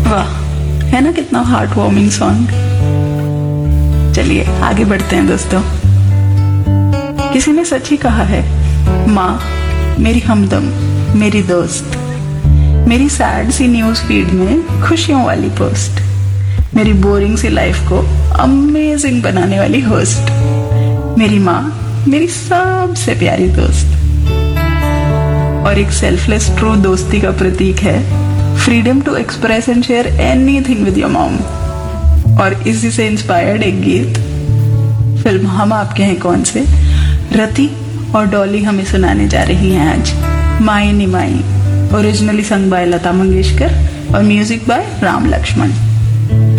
वाह, है ना कितना हार्ट वार्मिंग सॉन्ग। चलिए आगे बढ़ते हैं दोस्तों। किसी ने सच ही कहा है, माँ मेरी हमदम, मेरी दोस्त, मेरी सैड सी न्यूज फीड में खुशियों वाली पोस्ट, मेरी बोरिंग सी लाइफ को अमेजिंग बनाने वाली होस्ट, मेरी माँ मेरी सबसे प्यारी दोस्त। और एक सेल्फलेस ट्रू दोस्ती का प्रतीक है freedom to express and share anything with your mom. और इसी से इंस्पायर्ड एक गीत फिल्म हम आपके हैं कौन से रति और डॉली हमें सुनाने जा रही हैं आज, माई नी माई, originally sung by Lata Mangeshkar और म्यूजिक बाय राम लक्ष्मण।